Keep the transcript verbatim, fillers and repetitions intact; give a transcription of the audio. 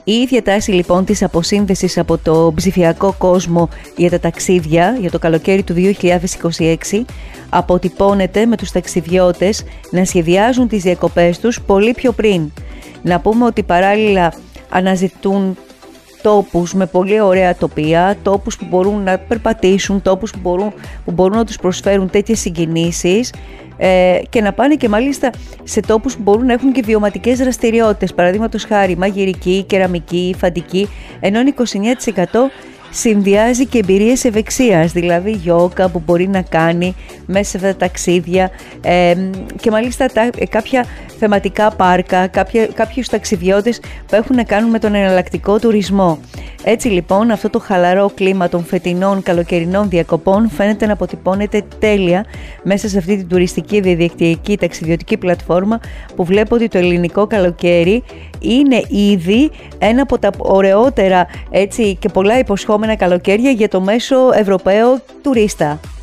Η ίδια τάση λοιπόν της αποσύνδεσης από το ψηφιακό κόσμο για τα ταξίδια για το καλοκαίρι του δύο χιλιάδες είκοσι έξι αποτυπώνεται με τους ταξιδιώτες να σχεδιάζουν τις διακοπές τους πολύ πιο πριν. Να πούμε ότι παράλληλα αναζητούν τόπους με πολύ ωραία τοπία, τόπους που μπορούν να περπατήσουν, τόπους που μπορούν, που μπορούν να τους προσφέρουν τέτοιες συγκινήσεις ε, και να πάνε και μάλιστα σε τόπους που μπορούν να έχουν και βιωματικές δραστηριότητες, παραδείγματος χάρη μαγειρική, κεραμική, φαντική, ενώ είκοσι εννέα τοις εκατό συνδυάζει και εμπειρίες ευεξίας, δηλαδή γιόγκα που μπορεί να κάνει μέσα σε αυτά τα ταξίδια ε, και μάλιστα τα, ε, κάποια θεματικά πάρκα, κάποια, κάποιους ταξιδιώτες που έχουν να κάνουν με τον εναλλακτικό τουρισμό. Έτσι λοιπόν αυτό το χαλαρό κλίμα των φετινών καλοκαιρινών διακοπών φαίνεται να αποτυπώνεται τέλεια μέσα σε αυτή την τουριστική διαδικτυακή ταξιδιωτική πλατφόρμα που βλέπω ότι το ελληνικό καλοκαίρι είναι ήδη ένα από τα ωραιότερα έτσι, και πολλά υποσχόμενα καλοκαίρια για το μέσο Ευρωπαίο τουρίστα.